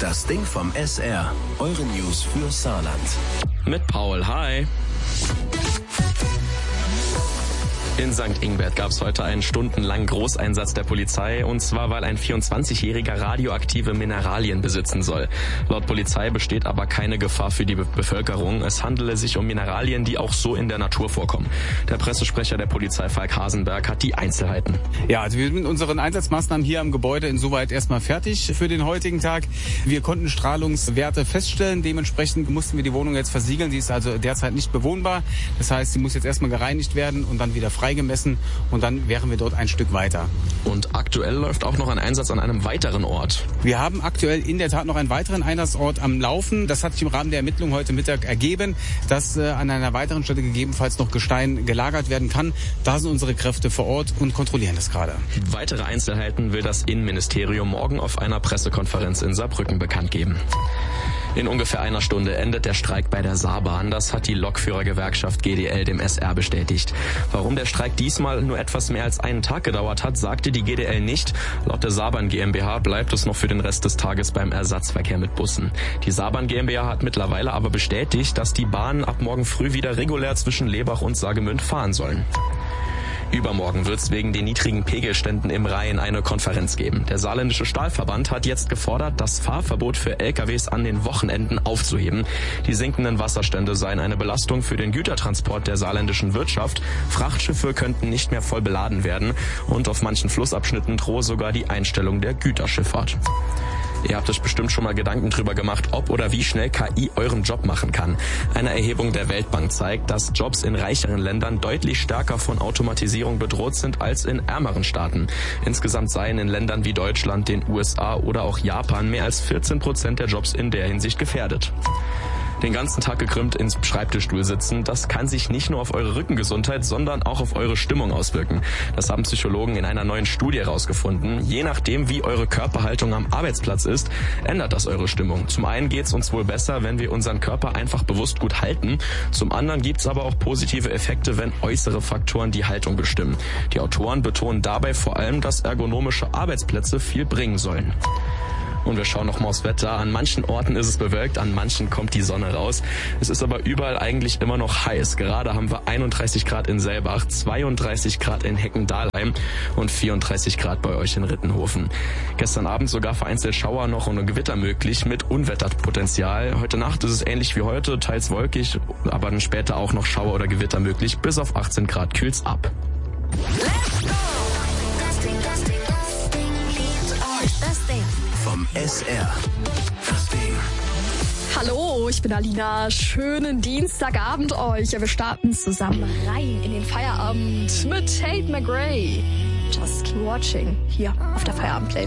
Das Ding vom SR. Eure News für Saarland. Mit Paul, hi. In St. Ingbert gab es heute einen stundenlangen Großeinsatz der Polizei, und zwar weil ein 24-Jähriger radioaktive Mineralien besitzen soll. Laut Polizei besteht aber keine Gefahr für die Bevölkerung. Es handele sich um Mineralien, die auch so in der Natur vorkommen. Der Pressesprecher der Polizei, Falk Hasenberg, hat die Einzelheiten. Ja, also wir sind mit unseren Einsatzmaßnahmen hier am Gebäude insoweit erstmal fertig für den heutigen Tag. Wir konnten Strahlungswerte feststellen. Dementsprechend mussten wir die Wohnung jetzt versiegeln. Sie ist also derzeit nicht bewohnbar. Das heißt, sie muss jetzt erstmal gereinigt werden und dann wieder freigemessen, und dann wären wir dort ein Stück weiter. Und aktuell läuft auch noch ein Einsatz an einem weiteren Ort. Wir haben aktuell in der Tat noch einen weiteren Einsatzort am Laufen. Das hat sich im Rahmen der Ermittlung heute Mittag ergeben, dass an einer weiteren Stelle gegebenenfalls noch Gestein gelagert werden kann. Da sind unsere Kräfte vor Ort und kontrollieren das gerade. Weitere Einzelheiten will das Innenministerium morgen auf einer Pressekonferenz in Saarbrücken bekannt geben. In ungefähr einer Stunde endet der Streik bei der Saarbahn. Das hat die Lokführergewerkschaft GDL dem SR bestätigt. Warum der Streik diesmal nur etwas mehr als einen Tag gedauert hat, sagte die GDL nicht. Laut der Saarbahn GmbH bleibt es noch für den Rest des Tages beim Ersatzverkehr mit Bussen. Die Saarbahn GmbH hat mittlerweile aber bestätigt, dass die Bahnen ab morgen früh wieder regulär zwischen Lebach und Saargemünd fahren sollen. Übermorgen wird es wegen den niedrigen Pegelständen im Rhein eine Konferenz geben. Der Saarländische Stahlverband hat jetzt gefordert, das Fahrverbot für LKWs an den Wochenenden aufzuheben. Die sinkenden Wasserstände seien eine Belastung für den Gütertransport der saarländischen Wirtschaft. Frachtschiffe könnten nicht mehr voll beladen werden, und auf manchen Flussabschnitten drohe sogar die Einstellung der Güterschifffahrt. Ihr habt euch bestimmt schon mal Gedanken drüber gemacht, ob oder wie schnell KI euren Job machen kann. Eine Erhebung der Weltbank zeigt, dass Jobs in reicheren Ländern deutlich stärker von Automatisierung bedroht sind als in ärmeren Staaten. Insgesamt seien in Ländern wie Deutschland, den USA oder auch Japan mehr als 14% der Jobs in der Hinsicht gefährdet. Den ganzen Tag gekrümmt ins Schreibtischstuhl sitzen, das kann sich nicht nur auf eure Rückengesundheit, sondern auch auf eure Stimmung auswirken. Das haben Psychologen in einer neuen Studie herausgefunden. Je nachdem, wie eure Körperhaltung am Arbeitsplatz ist, ändert das eure Stimmung. Zum einen geht's uns wohl besser, wenn wir unseren Körper einfach bewusst gut halten. Zum anderen gibt's aber auch positive Effekte, wenn äußere Faktoren die Haltung bestimmen. Die Autoren betonen dabei vor allem, dass ergonomische Arbeitsplätze viel bringen sollen. Und wir schauen noch mal aufs Wetter. An manchen Orten ist es bewölkt, an manchen kommt die Sonne raus. Es ist aber überall eigentlich immer noch heiß. Gerade haben wir 31 Grad in Selbach, 32 Grad in Hecken-Dahlheim und 34 Grad bei euch in Rittenhofen. Gestern Abend sogar vereinzelt Schauer noch und Gewitter möglich mit Unwetterpotenzial. Heute Nacht ist es ähnlich wie heute, teils wolkig, aber dann später auch noch Schauer oder Gewitter möglich. Bis auf 18 Grad kühlt's ab. Let's go! Das Ding vom SR. Das Ding. Hallo, ich bin Alina. Schönen Dienstagabend euch. Ja, wir starten zusammen rein in den Feierabend mit Tate McRae. Just keep watching hier auf der Feierabendplay.